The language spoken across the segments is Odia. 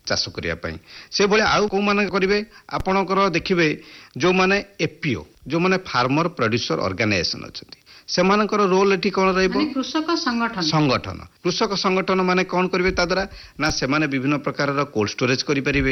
ଚାଷ କରିବା ପାଇଁ। ସେଭଳି ଆଉ କୋଉମାନେ କରିବେ ଆପଣଙ୍କର ଦେଖିବେ ଯୋଉମାନେ ଏପିଓ ଯୋଉମାନେ ଫାର୍ମର ପ୍ରଡ୍ୟୁସର ଅର୍ଗାନାଇଜେସନ ଅଛନ୍ତି ସେମାନଙ୍କର ରୋଲ ଏଠି କ'ଣ ରହିବ? କୃଷକ ସଂଗଠନ ମାନେ କ'ଣ କରିବେ ତା ଦ୍ୱାରା ନା ସେମାନେ ବିଭିନ୍ନ ପ୍ରକାରର କୋଲ୍ଡ ଷ୍ଟୋରେଜ କରିପାରିବେ,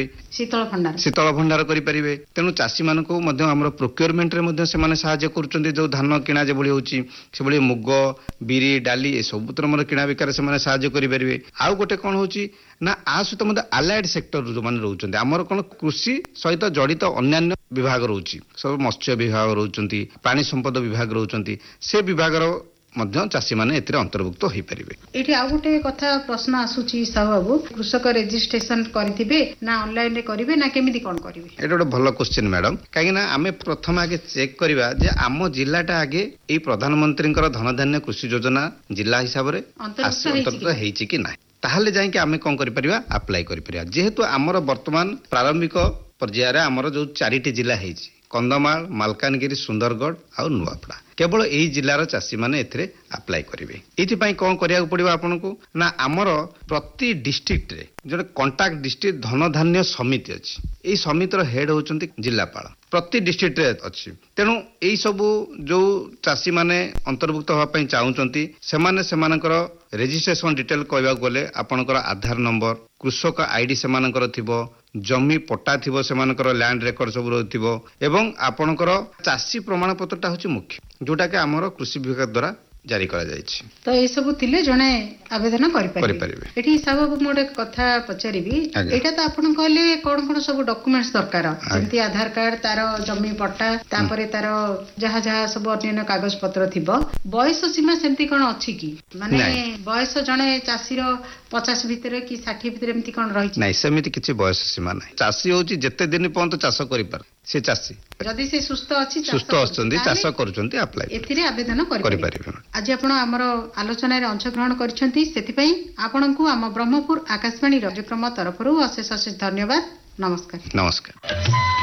ଶୀତଳ ଭଣ୍ଡାର କରିପାରିବେ। ତେଣୁ ଚାଷୀମାନଙ୍କୁ ମଧ୍ୟ ଆମର ପ୍ରୋକ୍ୟୁରମେଣ୍ଟରେ ମଧ୍ୟ ସେମାନେ ସାହାଯ୍ୟ କରୁଛନ୍ତି। ଯେଉଁ ଧାନ କିଣା ଯେଭଳି ହେଉଛି ସେଭଳି ମୁଗ ବିରି ଡାଲି ଏସବୁର ମଧ୍ୟ କିଣା ବିକାରେ ସେମାନେ ସାହାଯ୍ୟ କରିପାରିବେ। ଆଉ ଗୋଟେ କ'ଣ ହେଉଛି ନା ଆ ସହିତ ମଧ୍ୟ ଆଲାଏଡ ସେକ୍ଟର ଯେଉଁମାନେ ରହୁଛନ୍ତି ଆମର କ'ଣ କୃଷି ସହିତ ଜଡ଼ିତ ଅନ୍ୟାନ୍ୟ ବିଭାଗ ରହୁଛି, ସବୁ ମତ୍ସ୍ୟ ବିଭାଗ ରହୁଛନ୍ତି, ପ୍ରାଣୀ ସମ୍ପଦ ବିଭାଗ ରହୁଛନ୍ତି, ସେ ବିଭାଗର ମଧ୍ୟ ଚାଷୀମାନେ ଏଥିରେ ଅନ୍ତର୍ଭୁକ୍ତ ହୋଇପାରିବେ। ଏଠି ଆଉ ଗୋଟେ କଥା ପ୍ରଶ୍ନ ଆସୁଛି ସାହୁ ବାବୁ, କୃଷକ ରେଜିଷ୍ଟ୍ରେସନ କରିଥିବେ ନା ଅନଲାଇନରେ କରିବେ ନା କେମିତି କ'ଣ କରିବେ? ଏଇଟା ଗୋଟେ ଭଲ କ୍ୱେଶ୍ଚିନ୍ ମ୍ୟାଡାମ। କାହିଁକିନା ଆମେ ପ୍ରଥମେ ଆଗେ ଚେକ୍ କରିବା ଯେ ଆମ ଜିଲ୍ଲାଟା ଆଗେ ଏଇ ପ୍ରଧାନମନ୍ତ୍ରୀଙ୍କର ଧନଧାନ୍ୟ କୃଷି ଯୋଜନା ଜିଲ୍ଲା ହିସାବରେ ଅନ୍ତର୍ଭୁକ୍ତ ହେଇଛି କି ନାହିଁ, ତାହେଲେ ଯାଇକି ଆମେ କ'ଣ କରିପାରିବା ଆପ୍ଲାଏ କରିପାରିବା। ଯେହେତୁ ଆମର ବର୍ତ୍ତମାନ ପ୍ରାରମ୍ଭିକ ପର୍ଯ୍ୟାୟରେ ଆମର ଯୋଉ 4ଟି ଜିଲ୍ଲା ହେଇଛି କନ୍ଧମାଳ ମାଲକାନଗିରି ସୁନ୍ଦରଗଡ଼ ଆଉ ନୂଆପଡ଼ା, କେବଳ ଏଇ ଜିଲ୍ଲାର ଚାଷୀମାନେ ଏଥିରେ ଆପ୍ଲାଏ କରିବେ। ଏଇଥିପାଇଁ କ'ଣ କରିବାକୁ ପଡ଼ିବ ଆପଣଙ୍କୁ ନା ଆମର ପ୍ରତି ଡିଷ୍ଟ୍ରିକ୍ଟରେ ଜଣେ କଣ୍ଟାକ୍ଟ ଡିଷ୍ଟ୍ରିକ୍ଟ ଧନଧାନ୍ୟ ସମିତି ଅଛି। ଏଇ ସମିତିର ହେଡ୍ ହେଉଛନ୍ତି ଜିଲ୍ଲାପାଳ, ପ୍ରତି ଡିଷ୍ଟ୍ରିକ୍ଟରେ ଅଛି। ତେଣୁ ଏଇ ସବୁ ଯୋଉ ଚାଷୀମାନେ ଅନ୍ତର୍ଭୁକ୍ତ ହେବା ପାଇଁ ଚାହୁଁଛନ୍ତି ସେମାନେ ସେମାନଙ୍କର ରେଜିଷ୍ଟ୍ରେସନ ଡିଟେଲ କହିବାକୁ ଗଲେ ଆପଣଙ୍କର ଆଧାର ନମ୍ବର, କୃଷକ ଆଇଡି ସେମାନଙ୍କର ଥିବ, ଜମି ପଟ୍ଟା ଥିବ, ସେମାନଙ୍କର ଲ୍ୟାଣ୍ଡ ରେକର୍ଡ ସବୁ ରହିଥିବ ଏବଂ ଆପଣଙ୍କର ଚାଷୀ ପ୍ରମାଣପତ୍ରଟା ହେଉଛି ମୁଖ୍ୟ, ଯୋଉଟାକି ଆମର କୃଷି ବିଭାଗ ଦ୍ୱାରା ଜାରି କରାଯାଇଛି। ତ ଏସବୁ ଥିଲେ ଜଣେ ଆବେଦନ କରିପାରିବେ। ଏଠି ସାହୁ ବାବୁ ମୁଁ ଗୋଟେ କଥା ପଚାରିବି, ଏଇଟା ତ ଆପଣ କହିଲେ କ'ଣ କ'ଣ ସବୁ ଡକୁମେଣ୍ଟସ ଦରକାର, ଯେମିତି ଆଧାର କାର୍ଡ, ତାର ଜମି ପଟ୍ଟା, ତାପରେ ତାର ଯାହା ଯାହା ସବୁ ଅନ୍ୟାନ୍ୟ କାଗଜ ପତ୍ର ଥିବ। ବୟସ ସୀମା ସେମିତି କ'ଣ ଅଛି କି? ମାନେ ବୟସ ଜଣେ ଚାଷୀର 50 ଭିତରେ କି 60 ଭିତରେ ଏମିତି କ'ଣ ରହିଛି? ନାଇଁ, ସେମିତି କିଛି ବୟସ ସୀମା ନାହିଁ। ଚାଷୀ ହେଉଛି ଯେତେ ଦିନ ପର୍ଯ୍ୟନ୍ତ ଚାଷ କରିପାରେ ସେ ଚାଷୀ, ଯଦି ସେ ସୁସ୍ଥ ଅଛନ୍ତି ଚାଷ କରୁଛନ୍ତି ଆପ୍ଲାଏ ଏଥିରେ ଆବେଦନ କରିପାରିବେ। ଆଜି ଆପଣ ଆମର ଆଲୋଚନାରେ ଅଂଶଗ୍ରହଣ କରିଛନ୍ତି, ସେଥିପାଇଁ ଆପଣଙ୍କୁ ଆମ ବ୍ରହ୍ମପୁର ଆକାଶବାଣୀ କାର୍ଯ୍ୟକ୍ରମ ତରଫରୁ ଅଶେଷ ଅଶେଷ ଧନ୍ୟବାଦ। ନମସ୍କାର।